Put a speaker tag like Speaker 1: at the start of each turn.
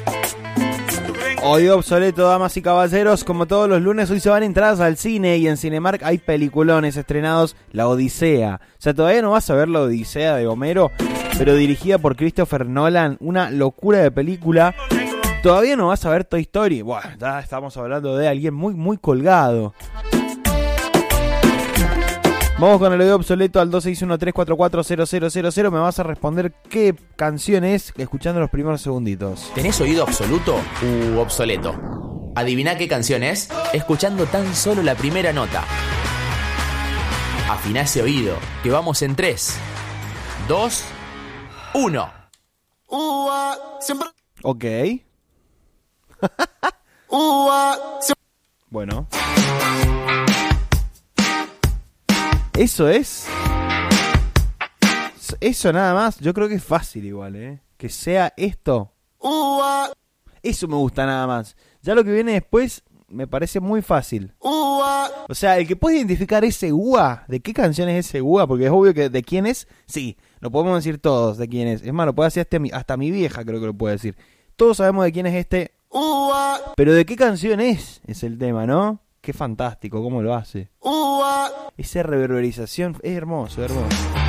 Speaker 1: Oído obsoleto, damas y caballeros. Como todos los lunes, hoy se van entradas al cine y en Cinemark hay peliculones estrenados. La Odisea. O sea, todavía no vas a ver la Odisea de Homero, pero dirigida por Christopher Nolan. Una locura de película. Todavía no vas a ver Toy Story. Bueno, ya estamos hablando de alguien muy, muy colgado. Vamos con el oído obsoleto al 261-344-0000. Me vas a responder qué canción es escuchando los primeros segunditos.
Speaker 2: ¿Tenés oído absoluto u obsoleto? Adivina qué canción es escuchando tan solo la primera nota. Afiná ese oído, que vamos en 3, 2, 1.
Speaker 1: Ok. Bueno. Eso es. Eso nada más. Yo creo que es fácil igual, que sea esto. Eso me gusta nada más. Ya lo que viene después me parece muy fácil. O sea, el que puede identificar ese UA, ¿de qué canción es ese UA? Porque es obvio que de quién es. Sí, lo podemos decir todos de quién es. Es más, lo puede decir hasta mi vieja, creo que lo puede decir. Todos sabemos de quién es este. Pero de qué canción es el tema, ¿no? Qué fantástico, cómo lo hace. Esa reverberización es hermoso, hermoso.